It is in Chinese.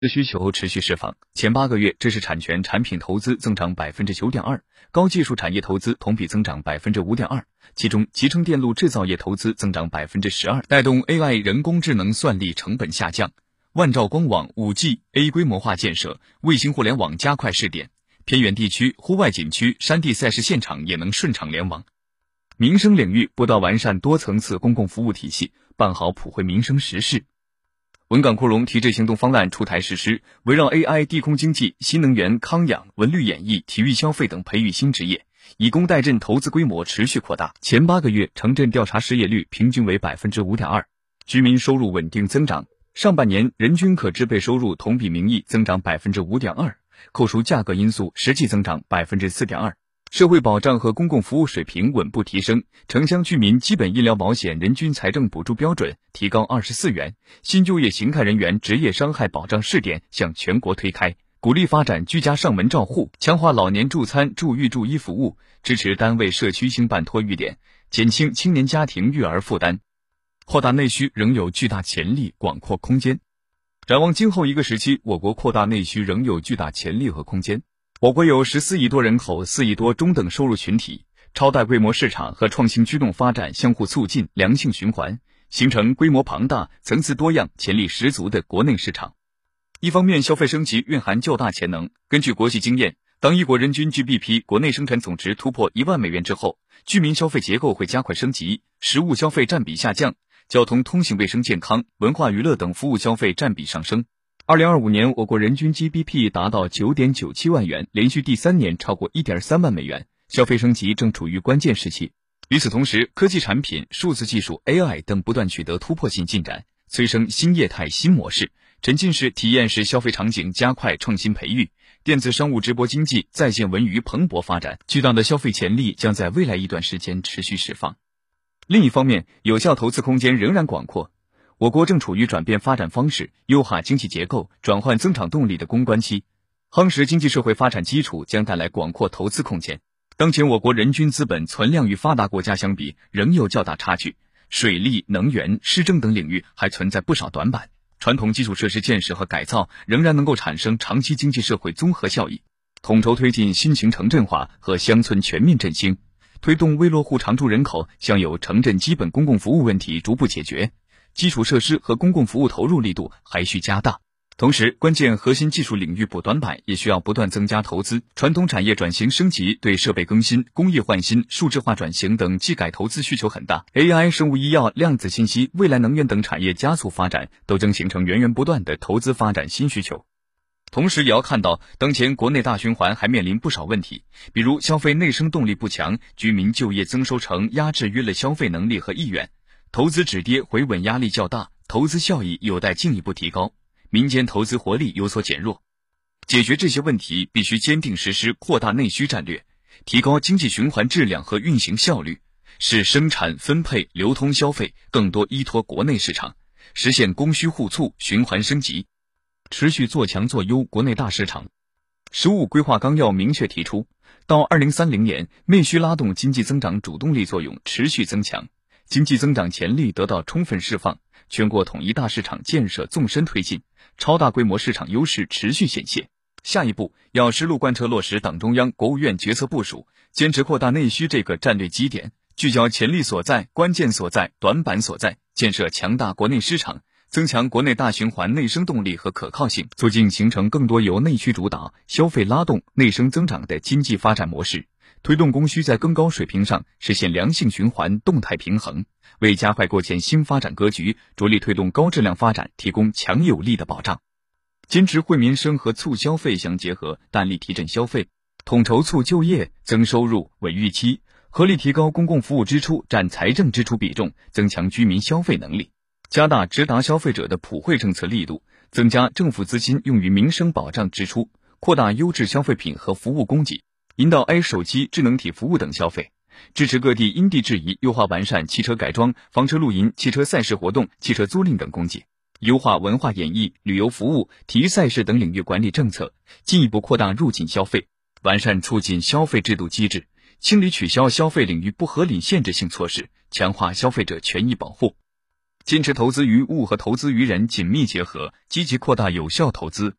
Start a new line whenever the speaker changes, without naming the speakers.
的需求持续释放，前8个月知识产权产品投资增长 9.2%， 高技术产业投资同比增长 5.2%， 其中集成电路制造业投资增长 12%， 带动 AI 人工智能算力成本下降，万兆光网 5G、A 规模化建设，卫星互联网加快试点，偏远地区、户外景区、山地赛事现场也能顺畅联网。民生领域不断完善多层次公共服务体系，办好普惠民生实事。文港扩容提质行动方案出台实施，围绕 AI、地空经济、新能源、康养、文旅演艺、体育消费等培育新职业，以工代赈投资规模持续扩大。前8个月城镇调查失业率平均为 5.2%， 居民收入稳定增长。上半年人均可支配收入同比名义增长 5.2%， 扣除价格因素实际增长 4.2%。社会保障和公共服务水平稳步提升，城乡居民基本医疗保险人均财政补助标准提高24元，新就业形态人员职业伤害保障试点向全国推开，鼓励发展居家上门照护，强化老年助餐助育助医服务，支持单位社区兴办托育点，减轻青年家庭育儿负担。扩大内需仍有巨大潜力、广阔空间。展望今后一个时期，我国扩大内需仍有巨大潜力和空间。我国有14亿多人口，4亿多中等收入群体，超大规模市场和创新驱动发展相互促进，良性循环，形成规模庞大、层次多样、潜力十足的国内市场。一方面，消费升级蕴含较大潜能。根据国际经验，当一国人均 GDP 国内生产总值突破1万美元之后，居民消费结构会加快升级，实物消费占比下降，交通、通信、卫生健康、文化娱乐等服务消费占比上升。2025年，我国人均 GDP 达到 9.97 万元，连续第3年超过 1.3 万美元，消费升级正处于关键时期。与此同时，科技产品、数字技术、AI 等不断取得突破性进展，催生新业态新模式，沉浸式、体验式消费场景加快创新培育，电子商务直播经济、在线文娱蓬勃发展，巨大的消费潜力将在未来一段时间持续释放。另一方面，有效投资空间仍然广阔。我国正处于转变发展方式、优化经济结构、转换增长动力的攻关期，夯实经济社会发展基础将带来广阔投资空间。当前我国人均资本存量与发达国家相比仍有较大差距，水利、能源、市政等领域还存在不少短板，传统基础设施建设和改造仍然能够产生长期经济社会综合效益。统筹推进新型城镇化和乡村全面振兴，推动微落户常住人口享有城镇基本公共服务问题逐步解决，基础设施和公共服务投入力度还需加大。同时，关键核心技术领域补短板也需要不断增加投资。传统产业转型升级对设备更新、工业换新、数字化转型等技改投资需求很大。AI、生物医药、量子信息、未来能源等产业加速发展，都将形成源源不断的投资发展新需求。同时也要看到，当前国内大循环还面临不少问题，比如消费内生动力不强，居民就业增收成压制约了消费能力和意愿，投资止跌回稳压力较大，投资效益有待进一步提高，民间投资活力有所减弱。解决这些问题，必须坚定实施扩大内需战略，提高经济循环质量和运行效率，使生产、分配、流通消费更多依托国内市场，实现供需互促、循环升级，持续做强做优国内大市场。15规划纲要明确提出，到2030年，内需拉动经济增长主动力作用持续增强，经济增长潜力得到充分释放，全国统一大市场建设纵深推进，超大规模市场优势持续显现。下一步要实路贯彻落实党中央、国务院决策部署，坚持扩大内需这个战略基点，聚焦潜力所在、关键所在、短板所在，建设强大国内市场，增强国内大循环内生动力和可靠性，促进形成更多由内需主导、消费拉动、内生增长的经济发展模式，推动供需在更高水平上实现良性循环、动态平衡，为加快构建新发展格局、着力推动高质量发展提供强有力的保障。坚持惠民生和促消费相结合，大力提振消费，统筹促就业、增收入、稳预期，合理提高公共服务支出占财政支出比重，增强居民消费能力，加大直达消费者的普惠政策力度，增加政府资金用于民生保障支出，扩大优质消费品和服务供给，引导 手机、智能体服务等消费，支持各地因地制宜优化完善汽车改装、房车露营、汽车赛事活动、汽车租赁等供给，优化文化演艺、旅游服务、体育赛事等领域管理政策，进一步扩大入境消费，完善促进消费制度机制，清理取消消费领域不合理限制性措施，强化消费者权益保护。 坚持投资于物和投资于人紧密结合，积极扩大有效投资。